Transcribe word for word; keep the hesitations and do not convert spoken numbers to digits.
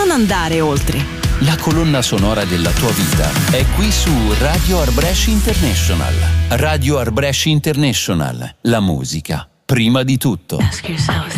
non andare oltre. La colonna sonora della tua vita è qui su Radio Arbresh International. Radio Arbresh International, la musica prima di tutto. Ask yourself